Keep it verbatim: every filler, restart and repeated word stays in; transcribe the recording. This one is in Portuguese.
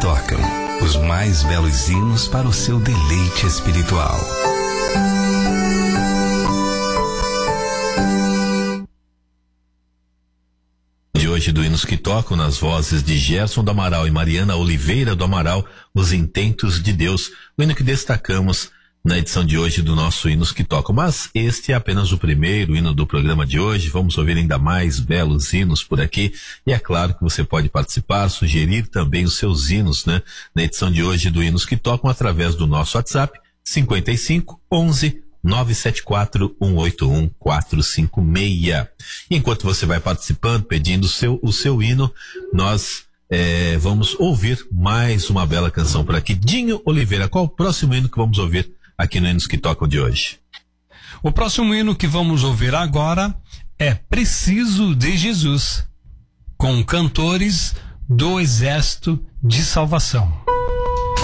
tocam, os mais belos hinos para o seu deleite espiritual. De hoje do Hinos que Tocam, nas vozes de Gerson do Amaral e Mariana Oliveira do Amaral, Os Intentos de Deus, o hino que destacamos na edição de hoje do nosso Hinos que Tocam. Mas este é apenas o primeiro hino do programa de hoje. Vamos ouvir ainda mais belos hinos por aqui, e é claro que você pode participar, sugerir também os seus hinos, né, na edição de hoje do Hinos que Tocam, através do nosso WhatsApp cinquenta e cinco, onze, nove sete quatro, um oito um, quatro cinco seis. Enquanto você vai participando, pedindo o seu, o seu hino, nós é, vamos ouvir mais uma bela canção por aqui. Dinho Oliveira, qual o próximo hino que vamos ouvir aqui no Hinos que Tocam de hoje? O próximo hino que vamos ouvir agora é Preciso de Jesus, com cantores do Exército de Salvação.